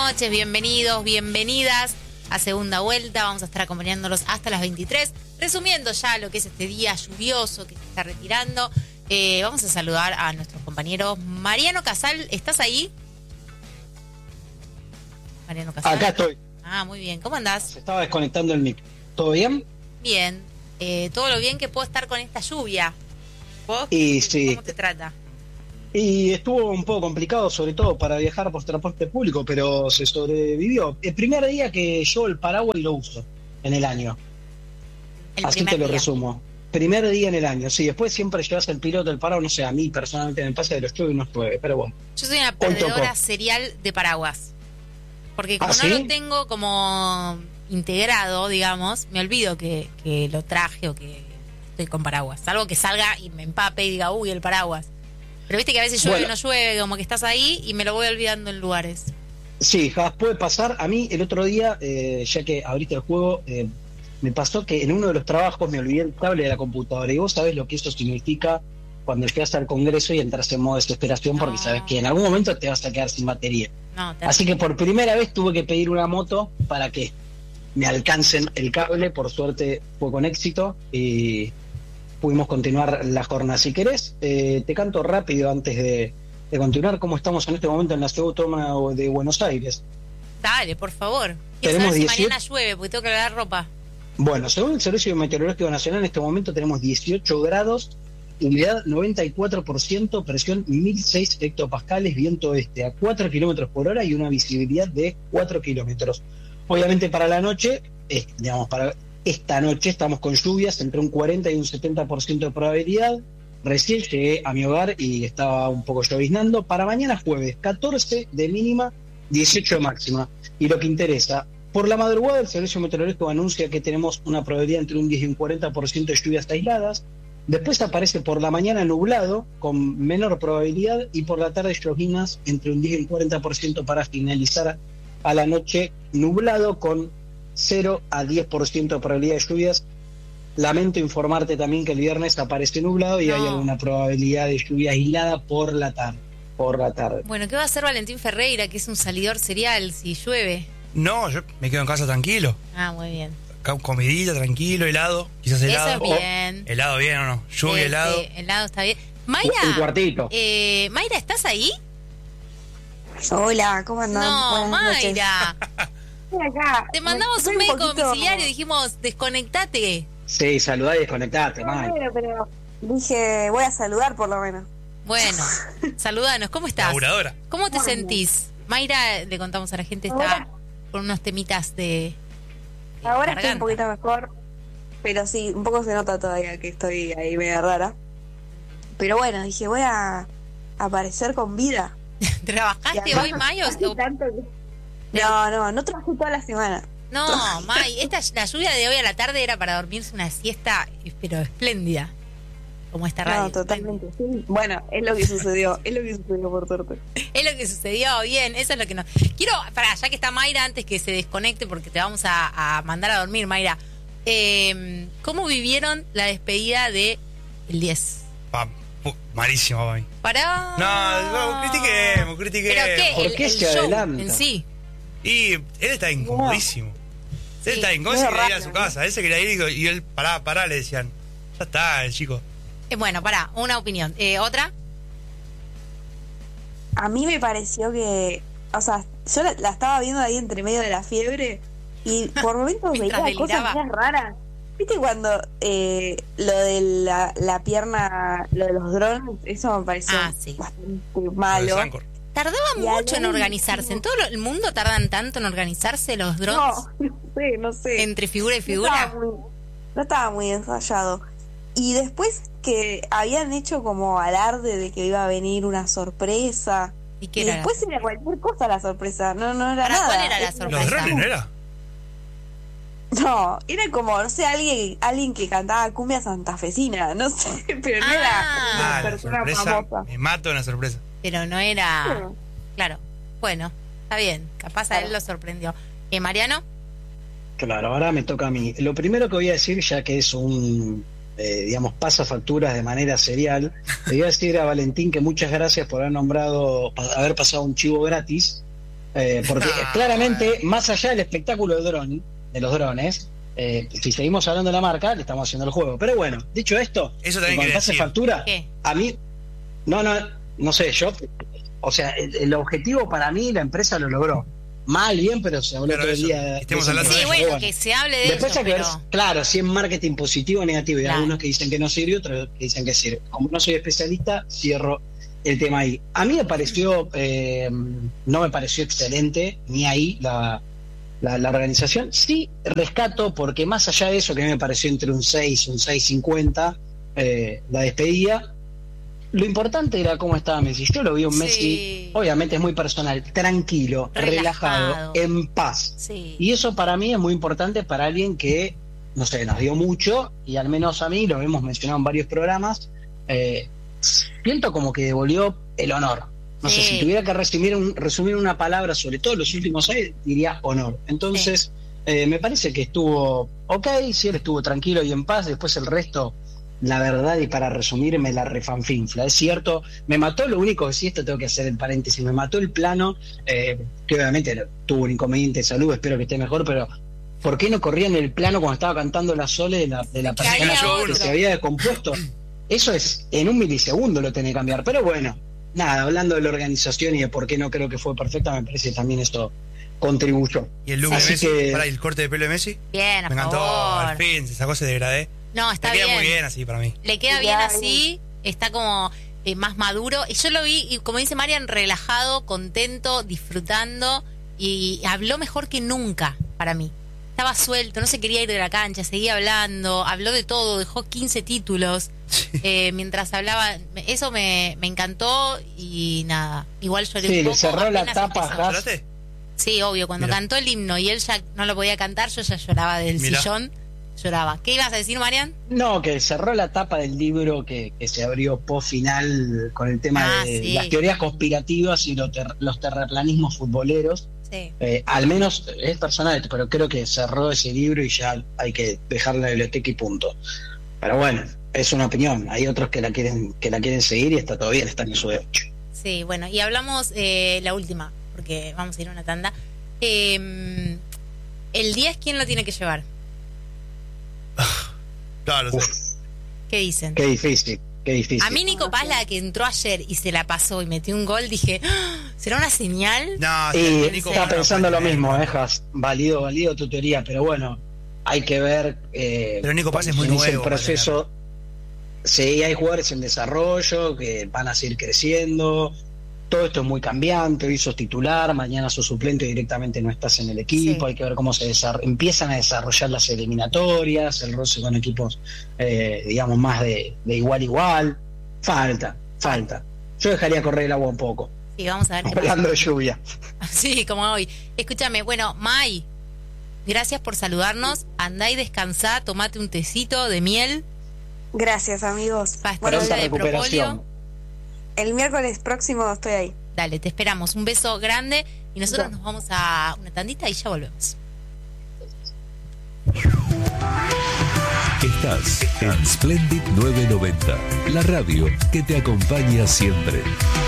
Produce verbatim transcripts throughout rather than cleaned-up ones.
noches, bienvenidos, bienvenidas a Segunda Vuelta. Vamos a estar acompañándolos hasta las veintitrés, resumiendo ya lo que es este día lluvioso que se está retirando. Eh, vamos a saludar a nuestros compañeros. Mariano Casal, ¿estás ahí? Mariano Casal. Acá estoy. Ah, muy bien. ¿Cómo andás? Se estaba desconectando el mic. ¿Todo bien? Bien. Eh, todo lo bien que puedo estar con esta lluvia. ¿Vos? Y ¿Cómo sí. te trata? Y estuvo un poco complicado, sobre todo para viajar por transporte público, pero se sobrevivió. El primer día que yo el paraguas lo uso en el año. El Así primer te lo día. resumo. Primer día en el año, sí. Después siempre llevas el piloto del paraguas, no sé, a mí personalmente me pasa de los llueve y no llueve, pero bueno. Yo soy una Hoy perdedora tocó. serial de paraguas. Porque como ¿Ah, no sí? lo tengo como integrado, digamos, me olvido que, que lo traje o que estoy con paraguas. Salvo que salga y me empape y diga, uy, el paraguas. Pero viste que a veces llueve, Bueno. no llueve, como que estás ahí y me lo voy olvidando en lugares. Sí, Jas, puede pasar. A mí el otro día, eh, ya que abriste el juego, eh, me pasó que en uno de los trabajos me olvidé el cable de la computadora. Y vos sabés lo que eso significa cuando llegas al Congreso y entras en modo desesperación porque No. sabes que en algún momento te vas a quedar sin batería. No, te- Así que por primera vez tuve que pedir una moto para que me alcancen el cable. Por suerte fue con éxito y pudimos continuar la jornada. Si querés, eh, te canto rápido antes de, de continuar cómo estamos en este momento en la ciudad autónoma de Buenos Aires. Dale, por favor. Quiero Tenemos saber si dieciocho mañana llueve, porque tengo que lavar ropa. Bueno, según el Servicio Meteorológico Nacional, en este momento tenemos dieciocho grados, humedad noventa y cuatro por ciento, presión mil seis hectopascales, viento este a cuatro kilómetros por hora y una visibilidad de cuatro kilómetros. Obviamente para la noche, eh, digamos, para esta noche estamos con lluvias entre un cuarenta y un setenta por ciento de probabilidad. Recién llegué a mi hogar y estaba un poco lloviznando. Para mañana jueves, catorce de mínima, dieciocho de máxima. Y lo que interesa, por la madrugada el Servicio Meteorológico anuncia que tenemos una probabilidad entre un diez y un cuarenta por ciento de lluvias aisladas. Después aparece por la mañana nublado con menor probabilidad y por la tarde lloviznas entre un diez y un cuarenta por ciento para finalizar a la noche nublado con cero a diez por ciento de probabilidad de lluvias. Lamento informarte también que el viernes aparece nublado y No. hay alguna probabilidad de lluvia aislada por la tarde. Por la tarde. Bueno, ¿qué va a hacer Valentín Ferreira, que es un salidor serial, si llueve? No, yo me quedo en casa tranquilo. Ah, muy bien. Ca- Comidita, tranquilo, helado. Quizás Eso helado. es bien. Oh, helado bien o no. Lluvia, Sí, helado. sí, helado está bien. Un Mayra, cuartito. eh, Mayra, ¿estás ahí? Hola, ¿cómo andan? No, Buenas noches. Mayra. Estoy acá. Te mandamos Estoy un mail poquito- domiciliario y dijimos, desconectate. Sí, saludá y desconectate, May. Bueno, pero dije, voy a saludar por lo menos. Bueno, saludanos, ¿cómo estás? Laburadora. ¿Cómo te Bueno. sentís? Mayra, le contamos a la gente, está Ahora- con unos temitas de, de Ahora estoy garganta. un poquito mejor, pero sí, un poco se nota todavía que estoy ahí media rara. Pero bueno, dije, voy a aparecer con vida. ¿Trabajaste Y además, hoy, Mayo? hace tanto que- No, no, no trabajé toda la semana. No, May, esta, la lluvia de hoy a la tarde era para dormirse una siesta, pero espléndida. Como esta radio. No, totalmente. Sí. Bueno, es lo que sucedió, es lo que sucedió por suerte. Es lo que sucedió, bien, eso es lo que nos... Quiero, para ya que está Mayra, antes que se desconecte, porque te vamos a, a mandar a dormir, Mayra. Eh, ¿Cómo vivieron la despedida de el diez? Pa- pu- malísimo para mí. Para... No, no, critiquemos, critiquemos. ¿Pero qué? ¿Por El, qué el se show adelanta? en sí. Y él está incomodísimo. Sí. Él está incómodo, Medio se quería ir a raro, su ¿no? casa. Él se quería ir y dijo- y él, pará, pará, le decían. Ya está, el chico. Eh, bueno, pará, una opinión. Eh, ¿Otra? A mí me pareció que, o sea, yo la, la estaba viendo ahí entre medio de la fiebre y por momentos Mientras veía cosas deliraba. más raras. ¿Viste cuando eh, lo de la, la pierna, lo de los drones, eso me pareció Ah, sí. bastante Lo de malo? Sancor. Tardaban Y mucho en al organizarse. En todo lo- el mundo tardan tanto en organizarse los drones No, no sé, no sé. entre figura y No figura. estaba muy, no estaba muy ensayado. Y después que habían hecho como alarde de que iba a venir una sorpresa. ¿Y Y qué era? después era cualquier cosa la sorpresa, no, no era ¿Para nada. cuál era la Es- sorpresa? Los drones, ¿no era? No, era como, no sé, alguien, alguien que cantaba cumbia santafesina, no sé, pero no Ah. era Ah, una la persona sorpresa. famosa. Me mato en la sorpresa. Pero no era... Bueno, Claro. Bueno, está bien. Capaz a él lo sorprendió. Eh, Mariano. Claro, ahora me toca a mí. Lo primero que voy a decir, ya que es un, eh, digamos, pasa facturas de manera serial, le voy a decir a Valentín que muchas gracias por haber nombrado, pa- haber pasado un chivo gratis, Eh, porque Ah, claramente, más allá del espectáculo de dron, de los drones, eh, si seguimos hablando de la marca, le estamos haciendo el juego. Pero bueno, dicho esto, Eso también cuando quiere pase decir. factura, ¿Qué? a mí, no, no, no sé, yo, o sea, el, el objetivo para mí, la empresa lo logró. Mal, bien, pero se habló Pero todo el eso, día. de- estemos de esa hablando Sí, empresa. bueno, Pero que se hable de Después eso, hay que ver, pero... claro, si es marketing positivo o negativo. Hay Claro. algunos que dicen que no sirve, otros que dicen que sirve. Como no soy especialista, cierro el tema ahí. A mí me pareció, eh, no me pareció excelente, ni ahí la, la, la organización. Sí rescato, porque más allá de eso, que a mí me pareció entre un seis, un seis cincuenta, eh, la despedida, lo importante era cómo estaba Messi. Yo lo vi un Messi, Sí. obviamente es muy personal, tranquilo, relajado, Relajado. en paz. Sí. Y eso para mí es muy importante para alguien que, no sé, nos dio mucho, y al menos a mí, lo hemos mencionado en varios programas, eh, siento como que devolvió el honor. No sé, Sí. si tuviera que resumir, un, resumir una palabra sobre todo los últimos años, diría honor. Entonces, eh, me parece que estuvo ok, sí, él estuvo tranquilo y en paz, después el resto, la verdad, y para resumir, me la refanfinfla. Es cierto, me mató, lo único que sí, esto tengo que hacer el paréntesis, me mató el plano, eh, que obviamente tuvo un inconveniente de salud, espero que esté mejor, pero ¿por qué no corría en el plano cuando estaba cantando la Sole de la, de la Caía persona otro. que se había descompuesto? Eso es, en un milisegundo lo tenía que cambiar, pero bueno, nada, hablando de la organización y de por qué no creo que fue perfecta, me parece que también esto contribuyó. ¿Y el look Así de Messi? que- Pará, ¿y el corte de pelo de Messi? Bien, a Me encantó, favor. al fin, se sacó ese degradé. No, está Me queda bien. muy bien así para mí. Le queda Le bien queda así, está como eh, más maduro. Y yo lo vi, y como dice Marian, relajado, contento, disfrutando, y habló mejor que nunca para mí. Estaba suelto, no se quería ir de la cancha, seguía hablando, habló de todo, dejó quince títulos eh, mientras hablaba. Eso me, me encantó y nada, igual lloré Sí, un le poco. cerró la apenas tapa, empezó. Has. ¿Lloraste? Sí, obvio, cuando Mirá. cantó el himno y él ya no lo podía cantar, yo ya lloraba del Mirá. sillón, lloraba. ¿Qué ibas a decir, Marian? No, que cerró la tapa del libro que, que se abrió post final con el tema Ah, de sí. las teorías conspirativas y los, ter- los terraplanismos futboleros. Sí. Eh, al menos es personal, pero creo que cerró ese libro y ya hay que dejar la biblioteca y punto. Pero bueno, es una opinión. Hay otros que la quieren que la quieren seguir y está todo bien, están en su derecho. Sí, bueno, y hablamos eh, la última, porque vamos a ir a una tanda. Eh, el diez, ¿quién lo tiene que llevar? Claro, Uf, sí. ¿Qué dicen? qué difícil, qué difícil. A mí Nico Paz, la que entró ayer y se la pasó y metió un gol, dije, ¡ah! ¿será una señal? No, Y sí, Nico está Paz no pensando puede lo mismo, creer. eh, Jas. Válido, válido tu teoría, pero bueno, hay que ver. Eh, Pero Nico Paz es muy cómo el nuevo, proceso. Sí, hay jugadores en desarrollo que van a seguir creciendo. Todo esto es muy cambiante. Hoy sos titular, mañana sos suplente y directamente no estás en el equipo. Sí. Hay que ver cómo se desar- empiezan a desarrollar las eliminatorias, el roce con equipos, eh, digamos, más de, de igual a igual. Falta, falta. Yo dejaría correr el agua un poco. Sí, vamos a ver qué pasa. Hablando de lluvia. Sí, como hoy. Escúchame, bueno, Mai, gracias por saludarnos. Andá y descansá, tomate un tecito de miel, Gracias, amigos. pastilla Bueno, Pronta de recuperación. propóleo. el miércoles próximo estoy ahí. Dale, te esperamos. Un beso grande y nosotros Ya. nos vamos a una tandita y ya volvemos. Estás en Splendid novecientos noventa, la radio que te acompaña siempre.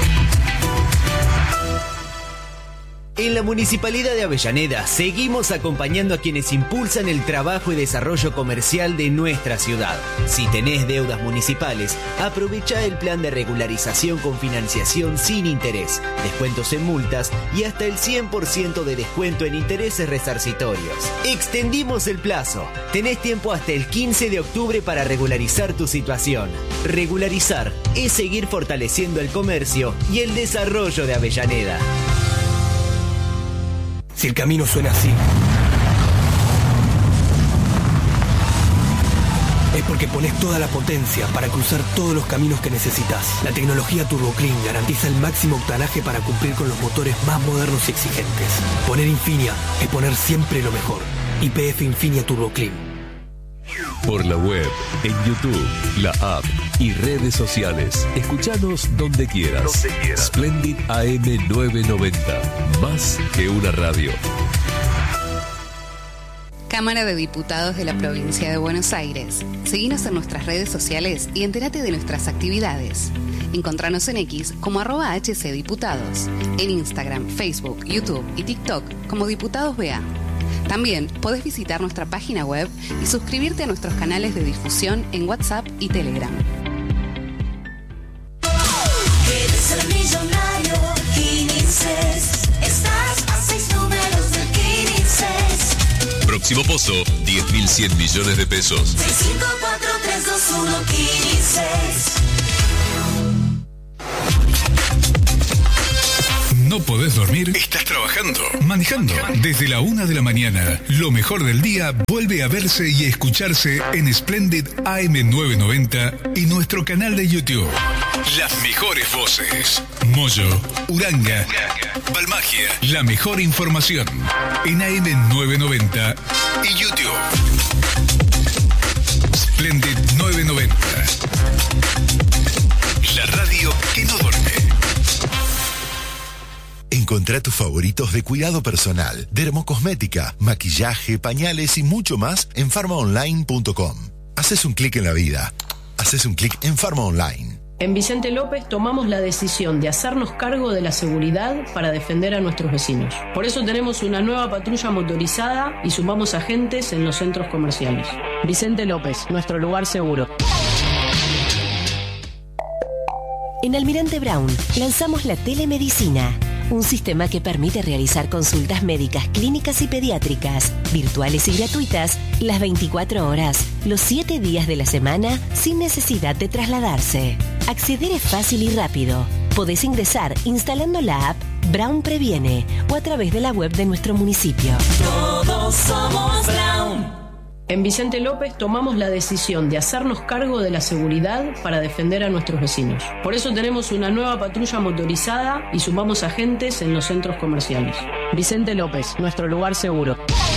En la Municipalidad de Avellaneda seguimos acompañando a quienes impulsan el trabajo y desarrollo comercial de nuestra ciudad. Si tenés deudas municipales, aprovecha el plan de regularización con financiación sin interés, descuentos en multas y hasta el cien por ciento de descuento en intereses resarcitorios. Extendimos el plazo. Tenés tiempo hasta el quince de octubre para regularizar tu situación. Regularizar es seguir fortaleciendo el comercio y el desarrollo de Avellaneda. Si el camino suena así, es porque pones toda la potencia para cruzar todos los caminos que necesitas. La tecnología TurboClean garantiza el máximo octanaje para cumplir con los motores más modernos y exigentes. Poner Infinia es poner siempre lo mejor. Y P F Infinia TurboClean. Por la web, en YouTube, la app y redes sociales. Escuchanos donde quieras. Donde quieras. Splendid A M novecientos noventa. Más que una radio. Cámara de Diputados de la Provincia de Buenos Aires. Seguinos en nuestras redes sociales y entérate de nuestras actividades. Encontranos en X como arroba hcdiputados, en Instagram, Facebook, YouTube y TikTok como Diputados B A. También podés visitar nuestra página web y suscribirte a nuestros canales de difusión en WhatsApp y Telegram. Eres el millonario Quinices. Estás a seis números de Quinices. Próximo pozo, diez mil cien millones de pesos. seis cinco cuatro tres dos uno Quinices. ¿No podés dormir? ¿Estás trabajando? ¿Manejando? Desde la una de la mañana, lo mejor del día vuelve a verse y escucharse en Splendid A M novecientos noventa y nuestro canal de YouTube. Las mejores voces. Moyo, Uranga, Balmagia. La mejor información en A M novecientos noventa y YouTube. Splendid novecientos noventa. La radio que no duerme. Encontrá tus favoritos de cuidado personal, dermocosmética, maquillaje, pañales y mucho más en farma online punto com. Haces un clic en la vida. Haces un clic en Farma Online. En Vicente López tomamos la decisión de hacernos cargo de la seguridad para defender a nuestros vecinos. Por eso tenemos una nueva patrulla motorizada y sumamos agentes en los centros comerciales. Vicente López, nuestro lugar seguro. En Almirante Brown lanzamos la telemedicina, un sistema que permite realizar consultas médicas, clínicas y pediátricas, virtuales y gratuitas, las veinticuatro horas, los siete días de la semana, sin necesidad de trasladarse. Acceder es fácil y rápido. Podés ingresar instalando la app Brown Previene o a través de la web de nuestro municipio. Todos somos Brown. En Vicente López tomamos la decisión de hacernos cargo de la seguridad para defender a nuestros vecinos. Por eso tenemos una nueva patrulla motorizada y sumamos agentes en los centros comerciales. Vicente López, nuestro lugar seguro.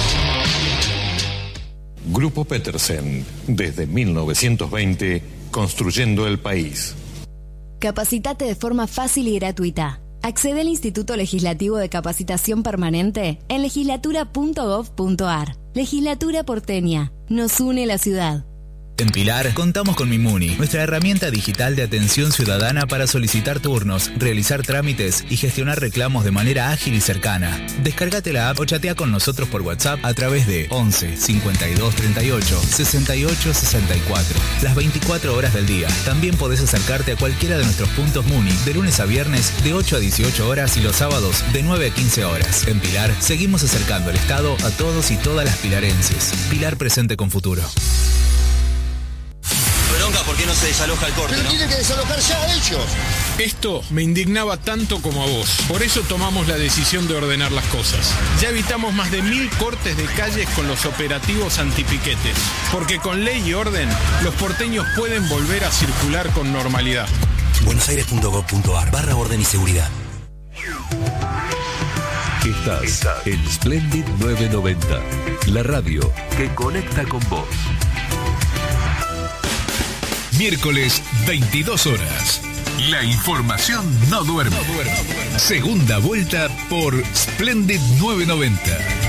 Grupo Petersen, desde mil novecientos veinte, construyendo el país. Capacitate de forma fácil y gratuita. Accede al Instituto Legislativo de Capacitación Permanente en legislatura punto gov punto ar. Legislatura porteña. Nos une la ciudad. En Pilar contamos con Mimuni, nuestra herramienta digital de atención ciudadana para solicitar turnos, realizar trámites y gestionar reclamos de manera ágil y cercana. Descárgate la app o chatea con nosotros por WhatsApp a través de once cincuenta y dos treinta y ocho sesenta y ocho sesenta y cuatro. Las veinticuatro horas del día. También podés acercarte a cualquiera de nuestros puntos Muni de lunes a viernes de ocho a dieciocho horas y los sábados de nueve a quince horas. En Pilar seguimos acercando el Estado a todos y todas las pilarenses. Pilar presente con futuro. ¿Por qué no se desaloja el corte? Pero ¿no? tienen que desalojar ya ellos. Esto me indignaba tanto como a vos. Por eso tomamos la decisión de ordenar las cosas. Ya evitamos más de mil cortes de calles con los operativos antipiquetes. Porque con ley y orden, los porteños pueden volver a circular con normalidad. buenosaires punto gov punto ar barra orden y seguridad. Estás, Estás en Splendid novecientos noventa, la radio que conecta con vos. Miércoles, veintidós horas. La información no duerme. No duerme. Segunda vuelta por Splendid novecientos noventa.